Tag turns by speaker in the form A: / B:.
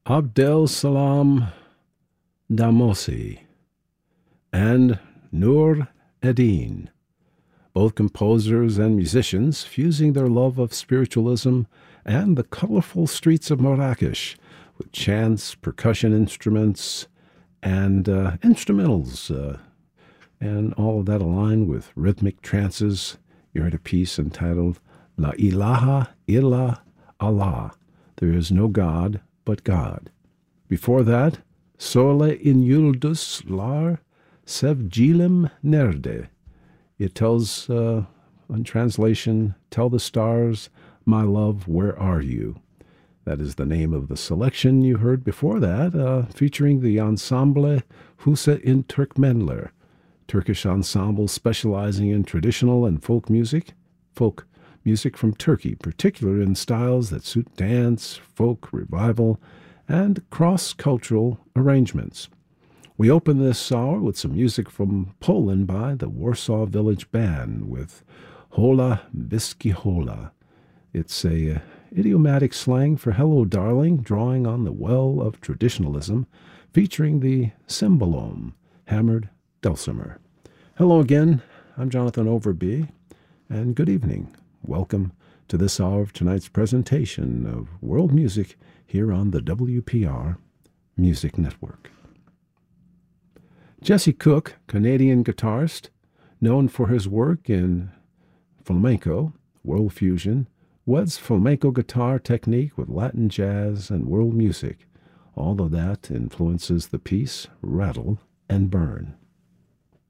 A: Abdel Salam Damosi and Nur Eddin, both composers and musicians, fusing their love of spiritualism and the colorful streets of Marrakesh with chants, percussion instruments, and instrumentals, and all of that aligned with rhythmic trances. You heard a piece entitled La ilaha illa Allah. There is no God but God. Before that, Sole in Yuldus Lar Sevgilim Nerde. It tells, in translation, Tell the Stars, My Love, Where Are You? That is the name of the selection you heard before that, featuring the ensemble Husa in Turkmenler, Turkish ensemble specializing in traditional and folk music from Turkey, particularly in styles that suit dance, folk, revival, and cross-cultural arrangements. We open this hour with some music from Poland by the Warsaw Village Band with Hola Biski Hola. It's a idiomatic slang for hello darling, drawing on the well of traditionalism, featuring the cymbalom, hammered dulcimer. Hello again, I'm Jonathan Overby, and good evening. Welcome to this hour of tonight's presentation of world music here on the WPR Music Network. Jesse Cook, Canadian guitarist, known for his work in flamenco, world fusion, weds flamenco guitar technique with Latin jazz and world music. All of that influences the piece Rattle and Burn.